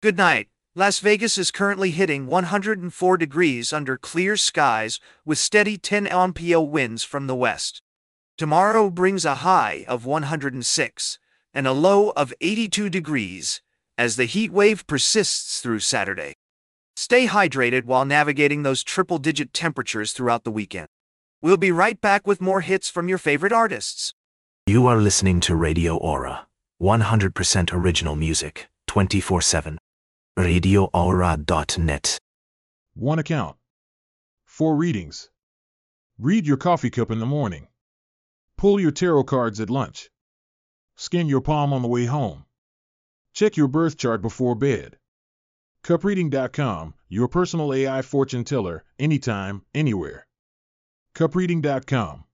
Good night. Las Vegas is currently hitting 104 degrees under clear skies with steady 10 mph winds from the west. Tomorrow brings a high of 106 and a low of 82 degrees as the heat wave persists through Saturday. Stay hydrated while navigating those triple-digit temperatures throughout the weekend. We'll be right back with more hits from your favorite artists. You are listening to Radio Aura, 100% original music, 24/7. RadioAura.net. 1 account. 4 readings. Read your coffee cup in the morning. Pull your tarot cards at lunch. Scan your palm on the way home. Check your birth chart before bed. CupReading.com, your personal AI fortune teller, anytime, anywhere. CupReading.com.